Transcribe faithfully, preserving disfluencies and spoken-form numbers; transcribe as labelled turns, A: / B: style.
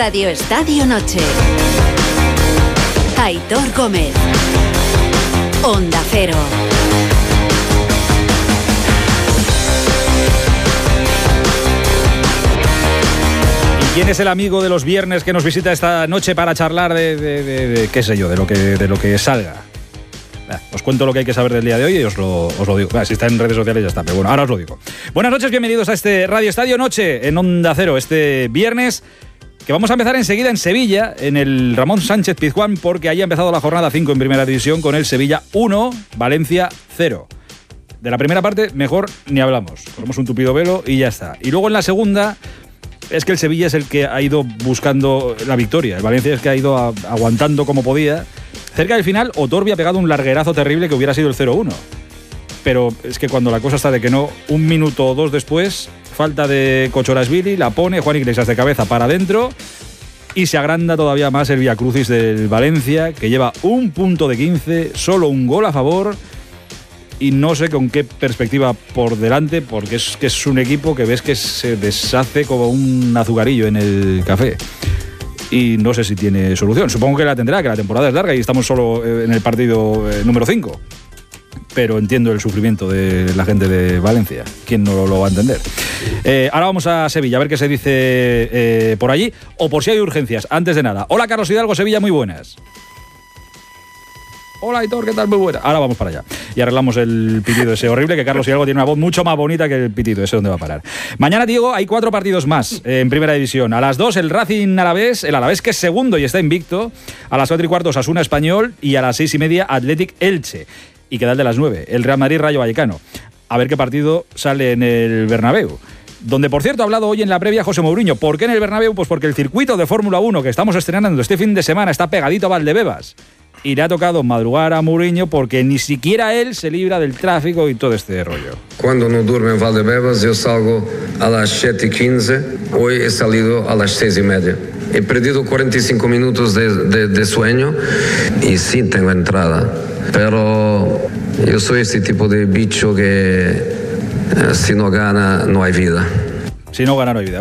A: Radio Estadio Noche. Aitor Gómez. Onda Cero.
B: ¿Quién es el amigo de los viernes que nos visita esta noche para charlar de, de, de, de qué sé yo, de lo que, de lo que salga? Ah, os cuento lo que hay que saber del día de hoy y os lo, os lo digo. Ah, si está en redes sociales ya está, pero bueno, ahora os lo digo. Buenas noches, bienvenidos a este Radio Estadio Noche en Onda Cero, este viernes, que vamos a empezar enseguida en Sevilla, en el Ramón Sánchez Pizjuán, porque ahí ha empezado la jornada cinco en Primera División con el Sevilla uno, Valencia cero. De la primera parte, mejor ni hablamos. Ponemos un tupido velo y ya está. Y luego en la segunda, es que el Sevilla es el que ha ido buscando la victoria. El Valencia es que ha ido a, aguantando como podía. Cerca del final, Otorbi ha pegado un larguerazo terrible que hubiera sido el cero uno. Pero es que cuando la cosa está de que no, un minuto o dos después, falta de Cochorasvili, la pone Juan Iglesias de cabeza para adentro y se agranda todavía más el Viacrucis del Valencia, que lleva un punto de quince, solo un gol a favor. Y no sé con qué perspectiva por delante, porque es que es un equipo que ves que se deshace como un azucarillo en el café. Y no sé si tiene solución. Supongo que la tendrá, que la temporada es larga y estamos solo en el partido eh, número cinco. Pero entiendo el sufrimiento de la gente de Valencia. ¿Quién no lo va a entender? Eh, ahora vamos a Sevilla, a ver qué se dice eh, por allí, o por si hay urgencias. Antes de nada, hola Carlos Hidalgo, Sevilla, muy buenas. Hola Aitor, ¿qué tal? Muy buena. Ahora vamos para allá y arreglamos el pitido ese horrible, que Carlos Hidalgo tiene una voz mucho más bonita que el pitido ese. ¿Dónde va a parar? Mañana, Diego, hay cuatro partidos más eh, en Primera División. A las dos el Racing Alavés, el Alavés que es segundo y está invicto. A las cuatro y cuarto Osasuna Español y a las seis y media Athletic Elche. Y queda el de las nueve, el Real Madrid Rayo Vallecano. A ver qué partido sale en el Bernabéu. Donde, por cierto, ha hablado hoy en la previa José Mourinho. ¿Por qué en el Bernabéu? Pues porque el circuito de Fórmula uno que estamos estrenando este fin de semana está pegadito a Valdebebas. Y le ha tocado madrugar a Mourinho porque ni siquiera él se libra del tráfico y todo este rollo.
C: Cuando no duermo en Valdebebas, yo salgo a las siete y quince. Hoy he salido a las seis y media. He perdido cuarenta y cinco minutos de, de, de sueño y sí tengo entrada. Pero yo soy este tipo de bicho que eh, si no gana, no hay vida.
B: Si no gana, no hay vida.